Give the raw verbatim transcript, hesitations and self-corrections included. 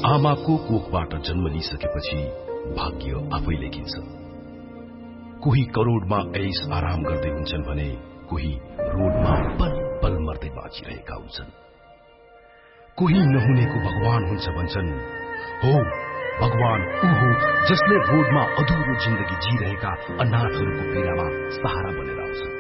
आमाको कोखबाट जन्म लिइसकेपछि भाग्य आफै लेखिन्छ। कोही करोडमा ऐश आराम गर्दै हुन्छन् भने कोही रोडमा पल पल मर्दै बाँचिरहेका हुन्छन्। कोही नहुनेको भगवान हुन्छ भन्छन्। हो, भगवान ऊ हो जसले रोडमा अधुरो जिन्दगी जिरहेका अनाथहरूको पीडामा सहारा बनेर आउँछ।